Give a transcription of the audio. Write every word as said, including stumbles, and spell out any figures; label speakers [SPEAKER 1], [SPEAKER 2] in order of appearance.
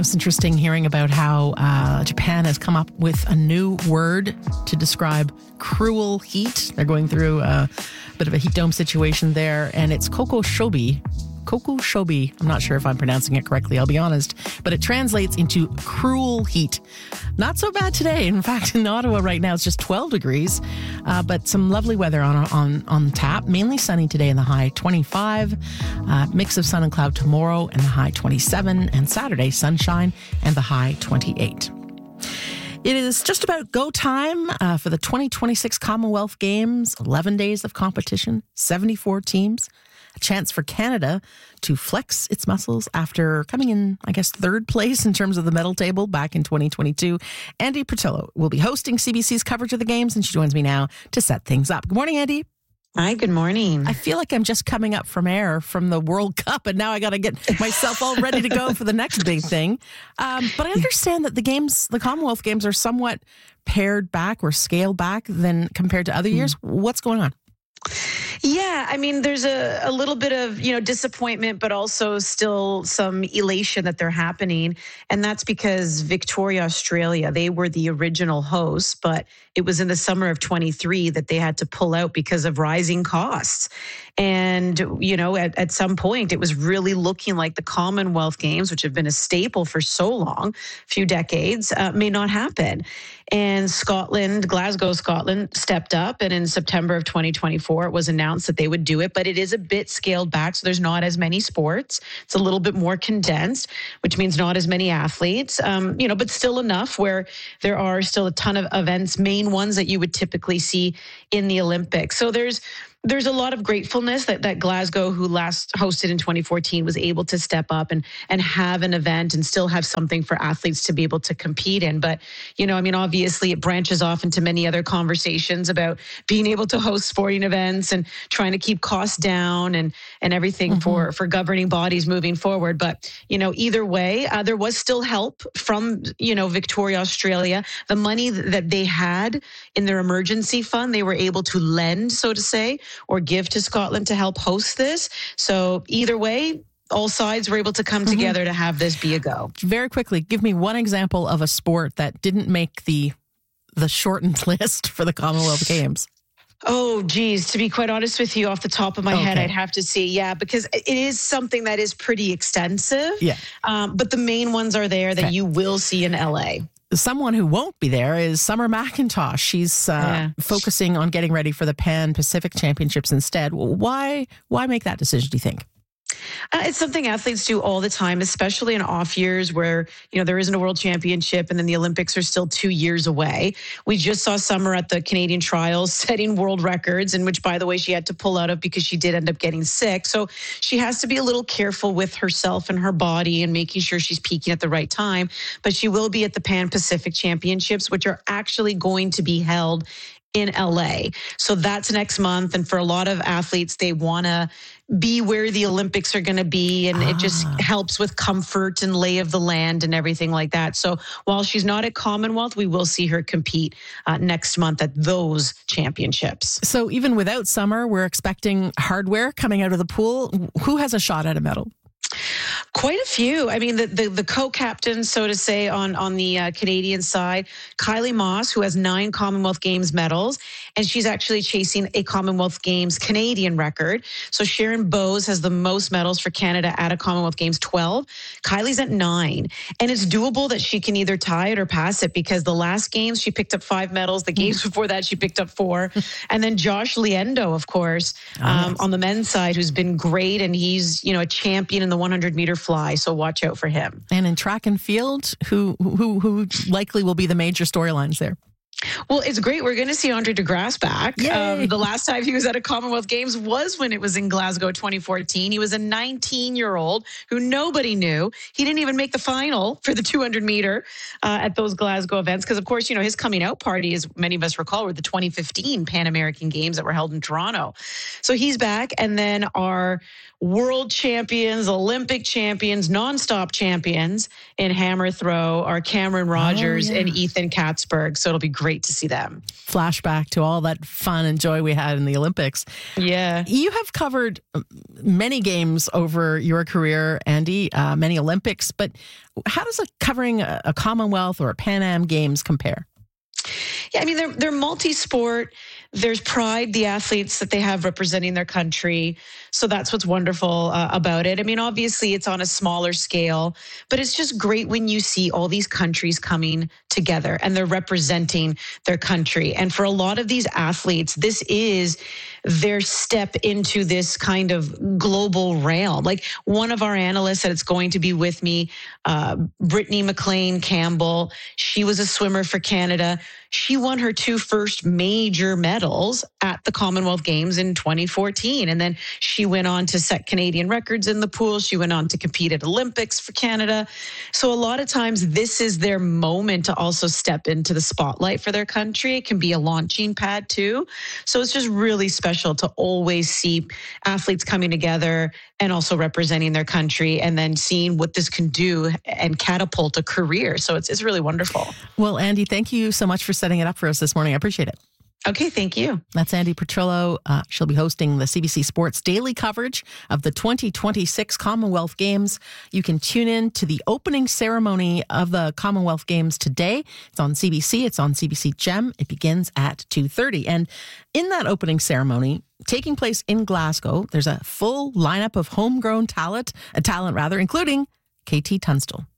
[SPEAKER 1] It's interesting hearing about how uh, Japan has come up with a new word to describe cruel heat. They're going through a bit of a heat dome situation there, and it's kokoshobi. Kokoshobi. I'm not sure if I'm pronouncing it correctly, I'll be honest, but it translates into cruel heat. Not so bad today. In fact, in Ottawa right now, it's just twelve degrees, uh, but some lovely weather on on on tap. Mainly sunny today in the high twenty-five. Uh, mix of sun and cloud tomorrow and the high twenty-seven. And Saturday, sunshine and the high twenty-eight. It is just about go time uh, for the twenty twenty-six Commonwealth Games. eleven days of competition, seventy-four teams. A chance for Canada to flex its muscles after coming in, I guess, third place in terms of the medal table back in twenty twenty-two. Andy Portillo will be hosting C B C's coverage of the Games, and she joins me now to set things up. Good morning, Andy.
[SPEAKER 2] Hi, good morning.
[SPEAKER 1] I feel like I'm just coming up from air from the World Cup, and now I got to get myself all ready to go for the next big thing. Um, but I understand that the games, the Commonwealth Games, are somewhat pared back or scaled back than compared to other years. What's going on?
[SPEAKER 2] Yeah, I mean, there's a, a little bit of, you know, disappointment, but also still some elation that they're happening. And that's because Victoria, Australia, they were the original hosts, but it was in the summer of twenty-three that they had to pull out because of rising costs. And, you know, at, at some point, it was really looking like the Commonwealth Games, which have been a staple for so long, a few decades, uh, may not happen. And Scotland, Glasgow, Scotland, stepped up. And in September of twenty twenty-four, it was announced that they would do it. But it is a bit scaled back. So there's not as many sports. It's a little bit more condensed, which means not as many athletes, um, you know, but still enough where there are still a ton of events, main ones that you would typically see in the Olympics. So there's There's a lot of gratefulness that, that Glasgow, who last hosted in twenty fourteen, was able to step up and, and have an event and still have something for athletes to be able to compete in. But, you know, I mean, obviously it branches off into many other conversations about being able to host sporting events and trying to keep costs down and, and everything mm-hmm. for, for governing bodies moving forward. But, you know, either way, uh, there was still help from, you know, Victoria, Australia. The money that they had in their emergency fund, they were able to lend, so to say, or give to Scotland to help host this. So either way, all sides were able to come mm-hmm. together to have this be a go.
[SPEAKER 1] Very quickly, give me one example of a sport that didn't make the the shortened list for the Commonwealth Games.
[SPEAKER 2] Oh, geez. To be quite honest with you, off the top of my okay. head, I'd have to see. Yeah, because it is something that is pretty extensive.
[SPEAKER 1] Yeah.
[SPEAKER 2] Um, but the main ones are there that okay. you will see in L A.
[SPEAKER 1] Someone who won't be there is Summer McIntosh. She's uh, yeah. focusing on getting ready for the Pan Pacific Championships instead. Why, why make that decision, do you think?
[SPEAKER 2] Uh, it's something athletes do all the time, especially in off years where, you know, there isn't a world championship and then the Olympics are still two years away. We just saw Summer at the Canadian trials setting world records, in which, by the way, she had to pull out of because she did end up getting sick. So she has to be a little careful with herself and her body and making sure she's peaking at the right time. But she will be at the Pan Pacific Championships, which are actually going to be held in L A. So that's next month. And for a lot of athletes, they want to be where the Olympics are going to be. And ah. it just helps with comfort and lay of the land and everything like that. So while she's not at Commonwealth, we will see her compete uh, next month at those championships.
[SPEAKER 1] So even without Summer, we're expecting hardware coming out of the pool. Who has a shot at a medal?
[SPEAKER 2] Quite a few. I mean, the the, the co-captains, so to say, on, on the uh, Canadian side, Kylie Moss, who has nine Commonwealth Games medals, and she's actually chasing a Commonwealth Games Canadian record. So Sharon Bowes has the most medals for Canada at a Commonwealth Games, twelve. Kylie's at nine. And it's doable that she can either tie it or pass it, because the last games she picked up five medals. The games before that she picked up four. And then Josh Liendo, of course, um, oh, nice. on the men's side, who's been great, and he's, you know, a champion in the one hundred meter fly, so watch out for him.
[SPEAKER 1] And in track and field, who who who likely will be the major storylines there?
[SPEAKER 2] Well, it's great. We're going to see Andre De Grasse back. Um, the last time he was at a Commonwealth Games was when it was in Glasgow twenty fourteen. He was a nineteen-year-old who nobody knew. He didn't even make the final for the two hundred meter uh, at those Glasgow events because, of course, you know, his coming out party, as many of us recall, were the twenty fifteen Pan American Games that were held in Toronto. So he's back. And then our world champions, Olympic champions, nonstop champions in hammer throw are Cameron Rogers oh, yeah. and Ethan Katzberg. So it'll be great great to see them.
[SPEAKER 1] Flashback to all that fun and joy we had in the Olympics.
[SPEAKER 2] Yeah.
[SPEAKER 1] You have covered many games over your career, Andy, uh, many Olympics, but how does a, covering a, a Commonwealth or a Pan Am Games compare?
[SPEAKER 2] Yeah, I mean, they're, they're multi-sport. There's pride, the athletes that they have representing their country. So that's what's wonderful uh, about it. I mean, obviously it's on a smaller scale, but it's just great when you see all these countries coming together and they're representing their country. And for a lot of these athletes, this is their step into this kind of global realm. Like one of our analysts said it's going to be with me, uh, Brittany McLean Campbell. She was a swimmer for Canada. She won her two first major medals at the Commonwealth Games in twenty fourteen. And then she went on to set Canadian records in the pool. She went on to compete at Olympics for Canada. So a lot of times this is their moment to also step into the spotlight for their country. It can be a launching pad too. So it's just really special to always see athletes coming together and also representing their country and then seeing what this can do and catapult a career. So it's, it's really wonderful.
[SPEAKER 1] Well, Andy, thank you so much for setting it up for us this morning. I appreciate it.
[SPEAKER 2] Okay, thank you.
[SPEAKER 1] That's Andy Petrillo. Uh, she'll be hosting the C B C Sports daily coverage of the twenty twenty-six Commonwealth Games. You can tune in to the opening ceremony of the Commonwealth Games today. It's on C B C. It's on C B C Gem. It begins at two thirty. And in that opening ceremony, taking place in Glasgow, there's a full lineup of homegrown talent, a talent rather, including K T Tunstall.